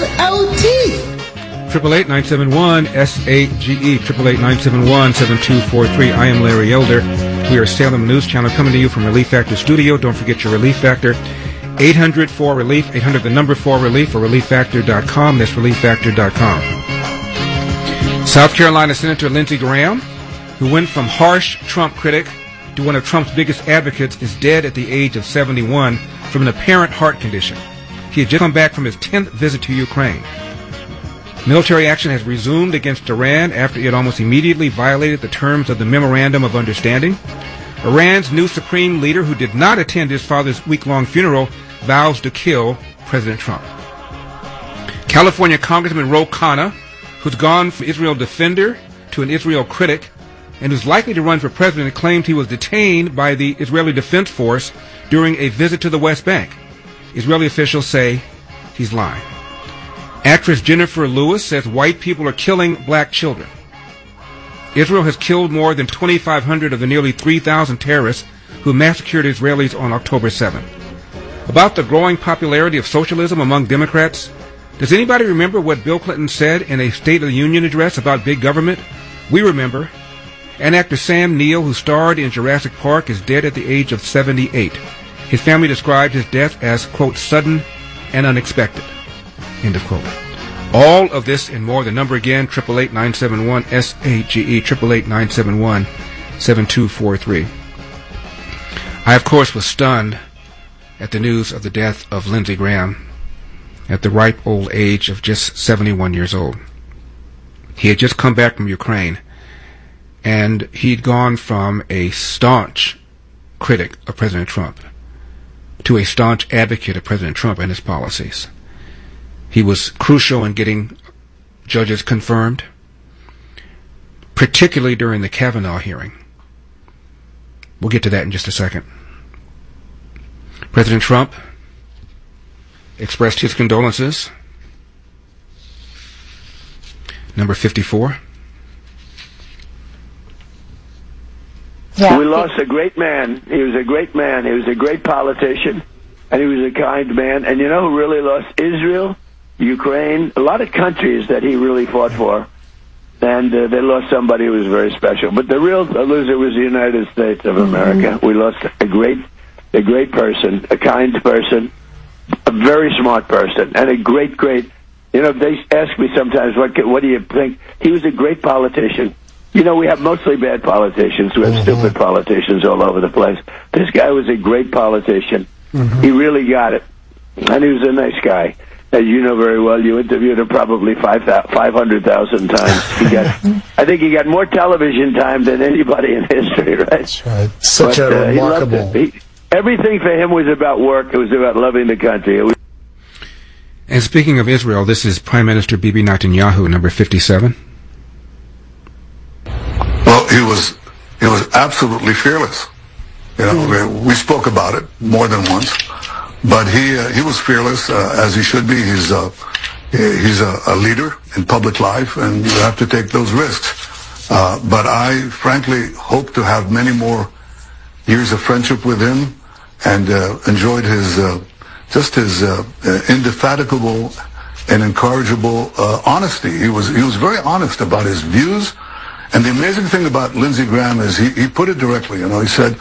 LLT. 888-971-SAGE, 888-971-7243. I am Larry Elder. We are Salem News Channel coming to you from Relief Factor Studio. Don't forget your Relief Factor. 800-4RELIEF, 800 the number 4RELIEF, or ReliefFactor.com. That's ReliefFactor.com. South Carolina Senator Lindsey Graham, who went from harsh Trump critic to one of Trump's biggest advocates, is dead at the age of 71 from an apparent heart condition. He had just come back from his 10th visit to Ukraine. Military action has resumed against Iran after it almost immediately violated the terms of the Memorandum of Understanding. Iran's new supreme leader, who did not attend his father's week-long funeral, vows to kill President Trump. California Congressman Ro Khanna, who's gone from Israel defender to an Israel critic and who's likely to run for president, claimed he was detained by the Israeli Defense Force during a visit to the West Bank. Israeli officials say he's lying. Actress Jennifer Lewis says white people are killing black children. Israel has killed more than 2,500 of the nearly 3,000 terrorists who massacred Israelis on October 7. About the growing popularity of socialism among Democrats, does anybody remember what Bill Clinton said in a State of the Union address about big government? We remember. And actor Sam Neill, who starred in Jurassic Park, is dead at the age of 78. His family described his death as, quote, sudden and unexpected. End of quote. All of this and more. The number again, 888-971-SAGE, 888-971-7243. I, of course, was stunned at the news of the death of Lindsey Graham at the ripe old age of just 71 years old. He had just come back from Ukraine, and he'd gone from a staunch critic of President Trump to a staunch advocate of President Trump and his policies. He was crucial in getting judges confirmed, particularly during the Kavanaugh hearing. We'll get to that in just a second. President Trump expressed his condolences. Number 54. Yeah. We lost a great man. He was a great man. He was a great politician, and he was a kind man. And you know who really lost? Israel, Ukraine, a lot of countries that he really fought for. And they lost somebody who was very special. But the real loser was the United States of America. We lost a great person, a kind person, a very smart person, and a great, you know, they ask me sometimes, what do you think? He was a great politician. You know, we have mostly bad politicians. We have stupid politicians all over the place. This guy was a great politician. He really got it. And he was a nice guy. As you know very well, you interviewed him probably 500,000 times. I think he got more television time than anybody in history, right? That's right. Such a remarkable... Everything for him was about work. It was about loving the country. And speaking of Israel, this is Prime Minister Bibi Netanyahu, number 57. Well, he was absolutely fearless. You know, we spoke about it more than once, but he was fearless, as he should be. He's a leader in public life, and you have to take those risks. But I frankly hope to have many more years of friendship with him, and enjoyed his indefatigable and incorrigible honesty. He was very honest about his views. And the amazing thing about Lindsey Graham is he put it directly. You know, he said,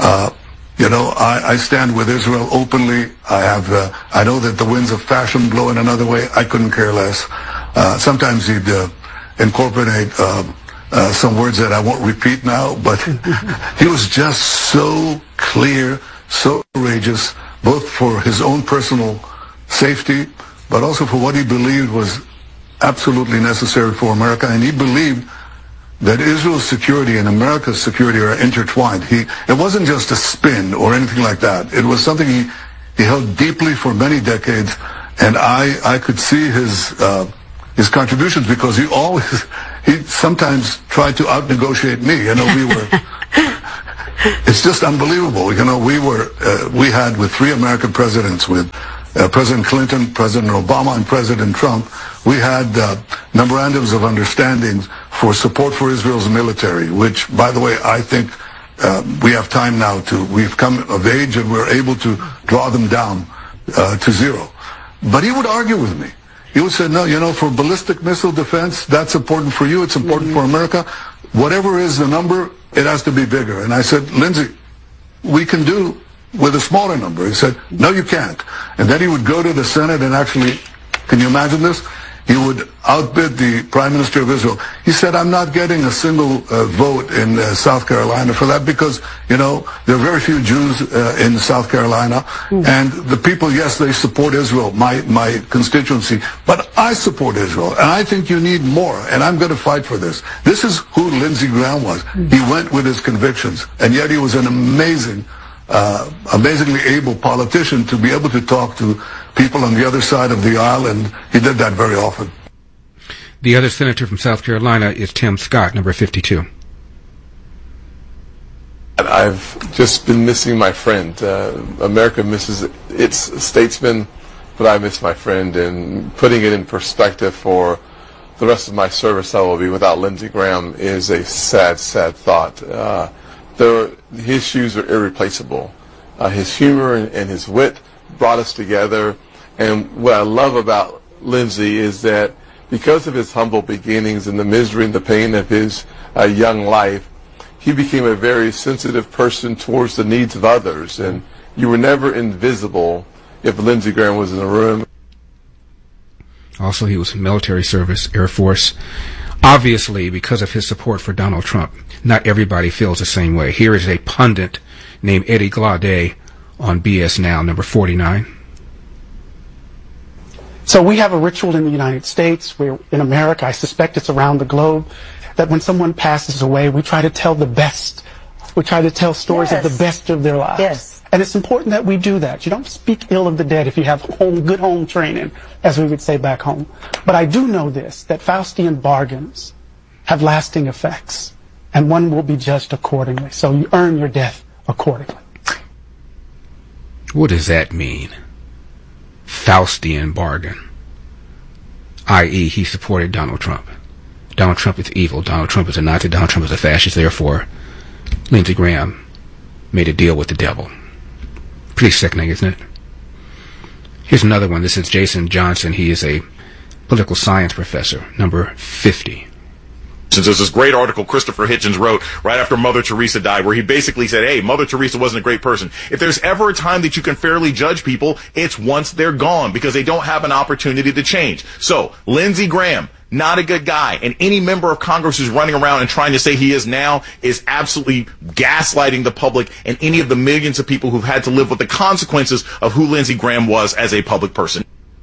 I stand with Israel openly. I know that the winds of fashion blow in another way. I couldn't care less. Sometimes he'd incorporate some words that I won't repeat now, but he was just so clear, so courageous, both for his own personal safety, but also for what he believed was absolutely necessary for America. And he believed that Israel's security and America's security are intertwined. It wasn't just a spin or anything like that. It was something he held deeply for many decades, and I could see his contributions, because he sometimes tried to out-negotiate me. You know, we were... It's just unbelievable. You know, we had with three American presidents, with President Clinton, President Obama, and President Trump, we had memorandums of understanding for support for Israel's military, which, by the way, I think we have time now we've come of age and we're able to draw them down to zero. But he would argue with me. He would say, no, for ballistic missile defense, that's important for you, it's important for America. Whatever is the number, it has to be bigger. And I said, Lindsey, we can do with a smaller number. He said, no, you can't. And then he would go to the Senate and actually, can you imagine this? He would outbid the Prime Minister of Israel. He said, I'm not getting a single vote in South Carolina for that because, there are very few Jews in South Carolina. And the people, yes, they support Israel, my constituency. But I support Israel, and I think you need more, and I'm going to fight for this. This is who Lindsey Graham was. He went with his convictions, and yet he was an amazingly able politician to be able to talk to people on the other side of the aisle, and he did that very often. The other senator from South Carolina is Tim Scott, number 52. I've just been missing my friend. America misses its statesman, but I miss my friend, and putting it in perspective for the rest of my service I will be without Lindsey Graham is a sad, sad thought. His shoes are irreplaceable. His humor and his wit brought us together. And what I love about Lindsey is that because of his humble beginnings and the misery and the pain of his young life, he became a very sensitive person towards the needs of others. And you were never invisible if Lindsey Graham was in the room. Also, he was military service, Air Force. Obviously, because of his support for Donald Trump, not everybody feels the same way. Here is a pundit named Eddie Glaude on BS Now, number 49. So we have a ritual in the United States, where in America, I suspect it's around the globe, that when someone passes away, we try to tell the best. We try to tell stories of the best of their lives. Yes. And it's important that we do that. You don't speak ill of the dead if you have good home training, as we would say back home. But I do know this, that Faustian bargains have lasting effects, and one will be judged accordingly. So you earn your death accordingly. What does that mean? Faustian bargain, i.e. he supported Donald Trump. Donald Trump is evil. Donald Trump is a Nazi. Donald Trump is a fascist. Therefore, Lindsey Graham made a deal with the devil. Pretty sickening, isn't it? Here's another one. This is Jason Johnson. He is a political science professor, number 50. There's this great article Christopher Hitchens wrote right after Mother Teresa died, where he basically said, hey, Mother Teresa wasn't a great person. If there's ever a time that you can fairly judge people, it's once they're gone, because they don't have an opportunity to change. So, Lindsey Graham, not a good guy. And any member of Congress who's running around and trying to say he is now is absolutely gaslighting the public and any of the millions of people who've had to live with the consequences of who Lindsey Graham was as a public person.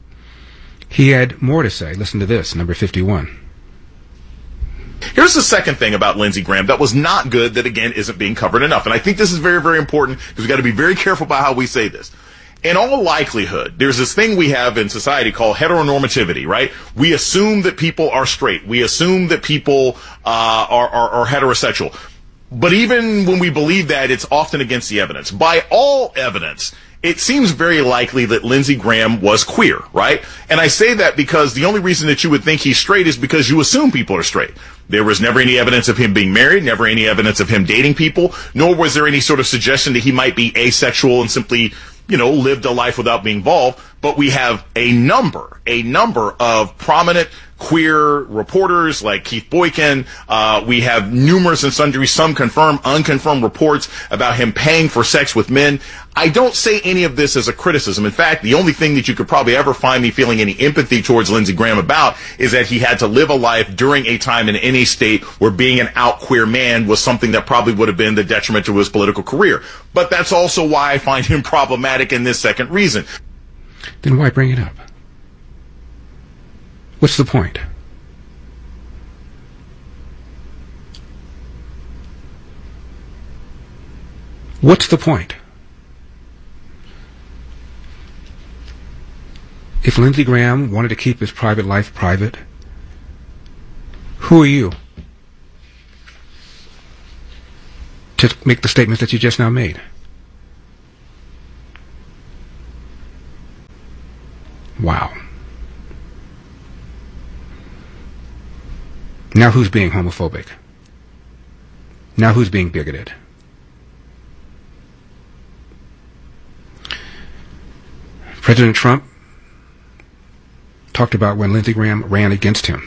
He had more to say. Listen to this, number 51. Here's the second thing about Lindsey Graham that was not good, that again isn't being covered enough. And I think this is very, very important, because we've got to be very careful about how we say this. In all likelihood, there's this thing we have in society called heteronormativity, right? We assume that people are straight. We assume that people are heterosexual. But even when we believe that, it's often against the evidence. By all evidence, it seems very likely that Lindsey Graham was queer, right? And I say that because the only reason that you would think he's straight is because you assume people are straight. There was never any evidence of him being married, never any evidence of him dating people, nor was there any sort of suggestion that he might be asexual and simply, lived a life without being involved. But we have a number of prominent queer reporters like Keith Boykin. We have numerous and sundry, some confirmed, unconfirmed reports about him paying for sex with men. I don't say any of this as a criticism. In fact, the only thing that you could probably ever find me feeling any empathy towards Lindsey Graham about is that he had to live a life during a time in any state where being an out queer man was something that probably would have been the detriment to his political career. But that's also why I find him problematic in this second reason. Then why bring it up? What's the point? What's the point? If Lindsey Graham wanted to keep his private life private, who are you to make the statements that you just now made? Wow. Now who's being homophobic? Now who's being bigoted? President Trump talked about when Lindsey Graham ran against him.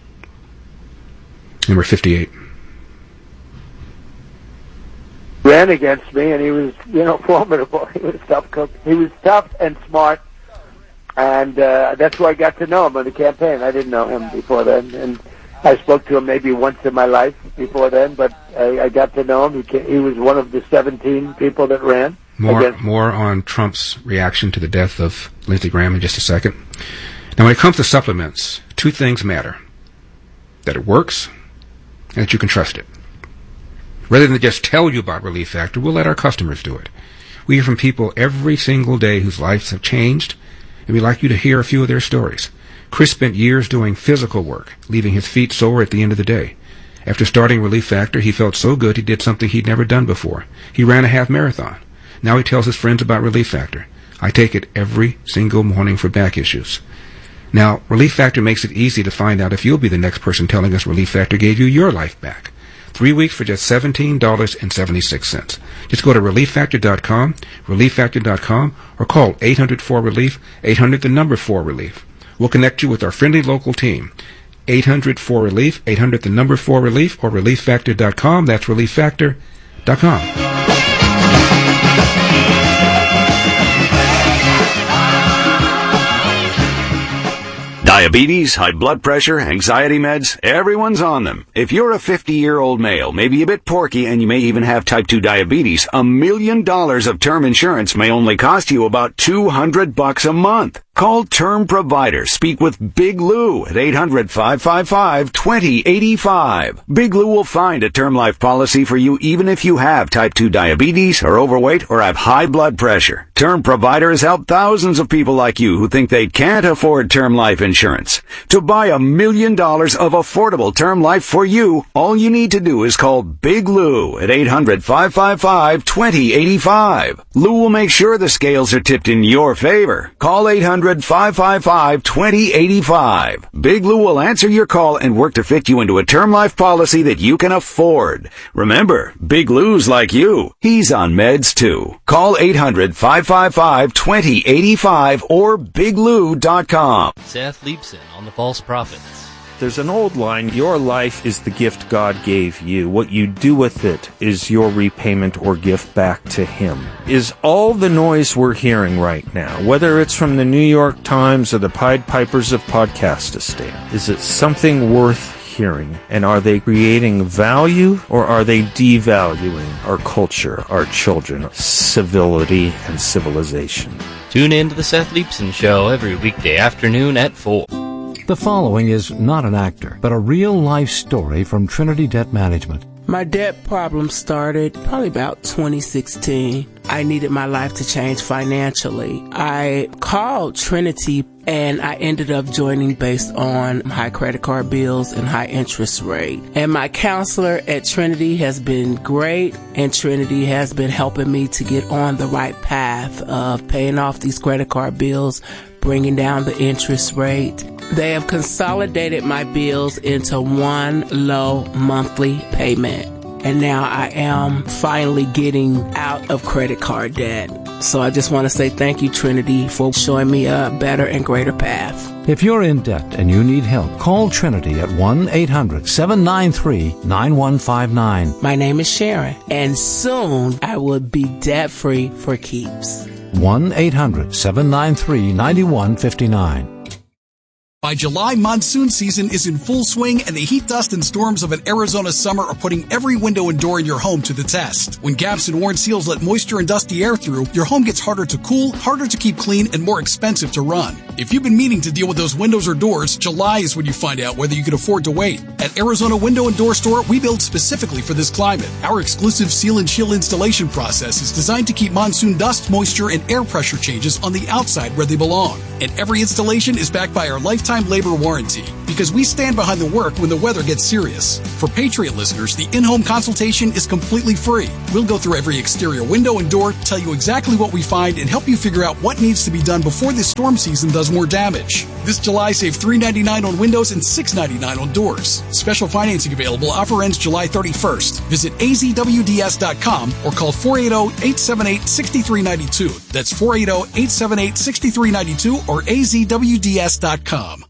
Number 58. Ran against me, and he was, formidable. He was tough cook. He was tough and smart, and that's where I got to know him on the campaign. I didn't know him before then, and I spoke to him maybe once in my life before then, but I got to know him. He was one of the 17 people that ran. More on Trump's reaction to the death of Lindsey Graham in just a second. Now, when it comes to supplements, two things matter: that it works and that you can trust it. Rather than just tell you about Relief Factor, we'll let our customers do it. We hear from people every single day whose lives have changed, and we'd like you to hear a few of their stories. Chris spent years doing physical work, leaving his feet sore at the end of the day. After starting Relief Factor, he felt so good he did something he'd never done before. He ran a half marathon. Now he tells his friends about Relief Factor. I take it every single morning for back issues. Now, Relief Factor makes it easy to find out if you'll be the next person telling us Relief Factor gave you your life back. 3 weeks for just $17.76. Just go to ReliefFactor.com, ReliefFactor.com, or call 800-4RELIEF, 800-4RELIEF. We'll connect you with our friendly local team. 800-4RELIEF, 800-4RELIEF, or ReliefFactor.com. That's ReliefFactor.com. Diabetes, high blood pressure, anxiety meds, everyone's on them. If you're a 50-year-old male, maybe a bit porky, and you may even have type 2 diabetes, $1 million of term insurance may only cost you about $200 a month. Call Term Provider. Speak with Big Lou at 800-555-2085. Big Lou will find a term life policy for you even if you have type 2 diabetes, are overweight, or have high blood pressure. Term Provider has helped thousands of people like you who think they can't afford term life insurance. To buy $1 million of affordable term life for you, all you need to do is call Big Lou at 800-555-2085. Lou will make sure the scales are tipped in your favor. Call 800-555-2085. Big Lou will answer your call and work to fit you into a term life policy that you can afford. Remember, Big Lou's like you. He's on meds too. Call 800-555-2085 or biglou.com. Seth Leibson on the False Prophets. There's an old line, your life is the gift God gave you. What you do with it is your repayment or gift back to Him. Is all the noise we're hearing right now, whether it's from the New York Times or the Pied Pipers of Podcastistan, is it something worth hearing? And are they creating value or are they devaluing our culture, our children, civility, and civilization? Tune in to the Seth Leibson Show every weekday afternoon at 4. The following is not an actor, but a real-life story from Trinity Debt Management. My debt problem started probably about 2016. I needed my life to change financially. I called Trinity and I ended up joining based on high credit card bills and high interest rate. And my counselor at Trinity has been great, and Trinity has been helping me to get on the right path of paying off these credit card bills, bringing down the interest rate. They have consolidated my bills into one low monthly payment. And now I am finally getting out of credit card debt. So I just want to say thank you, Trinity, for showing me a better and greater path. If you're in debt and you need help, call Trinity at 1-800-793-9159. My name is Sharon, and soon I will be debt-free for keeps. 1-800-793-9159. By July, monsoon season is in full swing, and the heat, dust, and storms of an Arizona summer are putting every window and door in your home to the test. When gaps and worn seals let moisture and dusty air through, your home gets harder to cool, harder to keep clean, and more expensive to run. If you've been meaning to deal with those windows or doors, July is when you find out whether you can afford to wait. At Arizona Window and Door Store, we build specifically for this climate. Our exclusive seal and chill installation process is designed to keep monsoon dust, moisture, and air pressure changes on the outside where they belong. And every installation is backed by our lifetime labor warranty. because we stand behind the work when the weather gets serious. For Patriot listeners, the in-home consultation is completely free. We'll go through every exterior window and door, tell you exactly what we find, and help you figure out what needs to be done before this storm season does more damage. This July, save $3.99 on windows and $6.99 on doors. Special financing available. Offer ends July 31st. Visit azwds.com or call 480-878-6392. That's 480-878-6392 or azwds.com.